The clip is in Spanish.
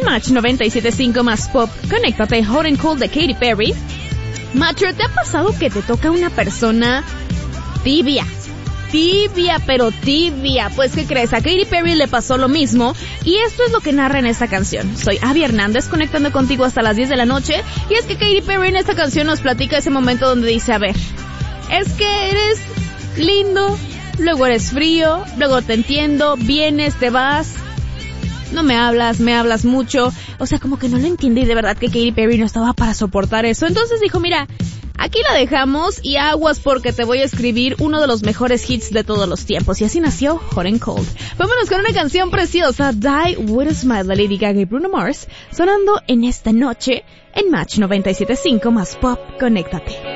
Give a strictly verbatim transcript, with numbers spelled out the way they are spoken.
En Match noventa y siete punto cinco más pop, conéctate, Hot and Cold de Katy Perry. Macho, ¿te ha pasado que te toca una persona tibia? Tibia, pero tibia. Pues, ¿qué crees? A Katy Perry le pasó lo mismo, y esto es lo que narra en esta canción. Soy Abby Hernández, conectando contigo hasta las diez de la noche, y es que Katy Perry en esta canción nos platica ese momento donde dice, a ver, es que eres lindo, luego eres frío, luego te entiendo, vienes, te vas, no me hablas, me hablas mucho. O sea, como que no lo entiende, y de verdad que Katy Perry no estaba para soportar eso. Entonces dijo, mira, aquí la dejamos y aguas porque te voy a escribir uno de los mejores hits de todos los tiempos. Y así nació Hot and Cold. Vámonos con una canción preciosa, Die With a Smile de Lady Gaga y Bruno Mars, sonando en esta noche en Match noventa y siete punto cinco más pop, conéctate.